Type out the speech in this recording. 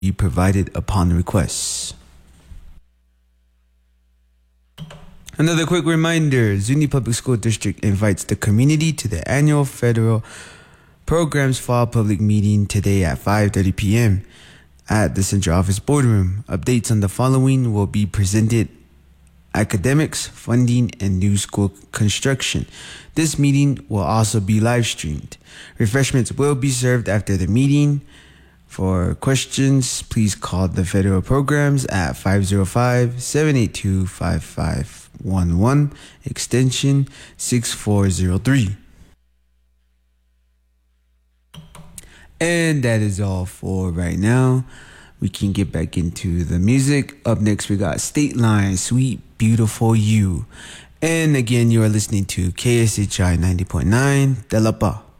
be provided upon request. Another quick reminder, Zuni Public School District invites the community to the annual federal programs fall public meeting today at 5:30 p.m. at the Central Office Boardroom. Updates on the following will be presented: academics, funding, and new school construction. This meeting will also be live streamed. Refreshments will be served after the meeting. For questions, please call the federal programs at 505-782-5511, extension 6403. And that is all for right now. We can get back into the music. Up next, we got State Line, Sweet Beautiful You. And again, you are listening to KSHI 90.9 De La Pa.